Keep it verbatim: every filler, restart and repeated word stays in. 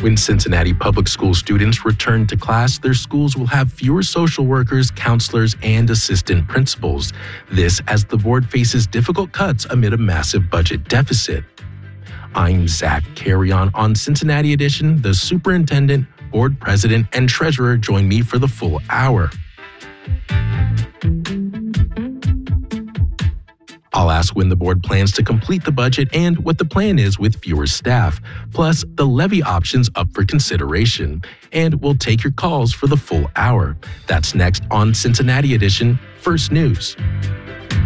When Cincinnati public school students return to class, their schools will have fewer social workers, counselors, and assistant principals. This as the board faces difficult cuts amid a massive budget deficit. I'm Zach Carrion on Cincinnati Edition. The superintendent, board president, and treasurer join me for the full hour. I'll ask when the board plans to complete the budget and what the plan is with fewer staff, plus the levy options up for consideration. And we'll take your calls for the full hour. That's next on Cincinnati Edition First News.